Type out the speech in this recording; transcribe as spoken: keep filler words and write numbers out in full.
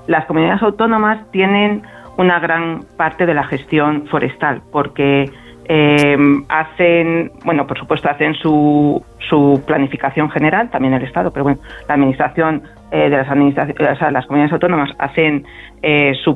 las comunidades autónomas tienen una gran parte de la gestión forestal, porque eh, hacen, bueno, por supuesto hacen su, su planificación general, también el Estado, pero bueno, la administración eh, de las administraciones, o sea, las comunidades autónomas hacen eh, su